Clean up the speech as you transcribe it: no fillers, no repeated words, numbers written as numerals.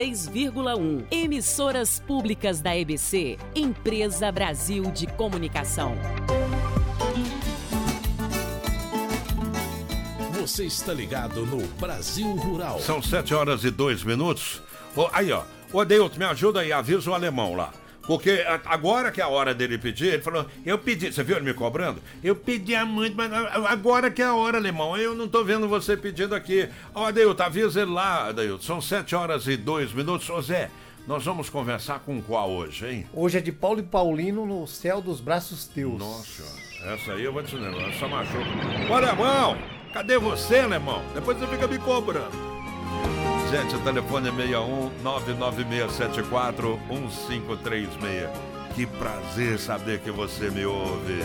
6,1. Emissoras públicas da EBC. Empresa Brasil de Comunicação. Você está ligado no Brasil Rural. São 7h02. Aí, ó. Ô, Deilton, me ajuda aí, avisa o alemão lá. Porque agora que é a hora dele pedir, ele falou, eu pedi, você viu ele me cobrando? Eu pedi há muito, mas agora que é a hora, alemão, eu não tô vendo você pedindo aqui. Ó, Deilton, avisa ele lá, Deilton, são 7h02. Ô, Zé, nós vamos conversar com qual hoje, hein? Hoje é de Paulo e Paulino no Céu dos Braços Teus. Nossa, essa aí eu vou te lembrar, essa machuca. Ô, alemão, cadê você, alemão? Depois você fica me cobrando. Gente, o telefone é 61-99674-1536. Que prazer saber que você me ouve.